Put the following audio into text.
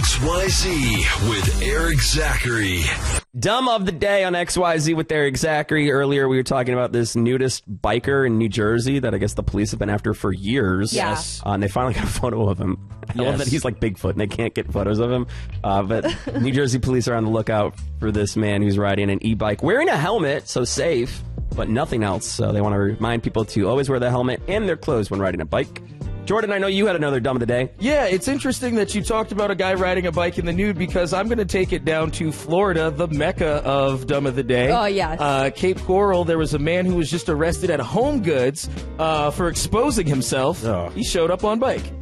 XYZ with Eric Zachary. Dumb of the day on XYZ with Eric Zachary. Earlier, we were talking about this nudist biker in New Jersey that I guess the police have been after for years. Yeah. Yes. And they finally got a photo of him. I love that he's like Bigfoot and they can't get photos of him. But New Jersey police are on the lookout for this man who's riding an e-bike wearing a helmet, so safe, but nothing else. So they want to remind people to always wear the helmet and their clothes when riding a bike. Jordan, I know you had another dumb of the day. Yeah, it's interesting that you talked about a guy riding a bike in the nude because I'm going to take it down to Florida, the mecca of dumb of the day. Oh, yes. Cape Coral, there was a man who was just arrested at Home Goods for exposing himself. Oh. He showed up on bike.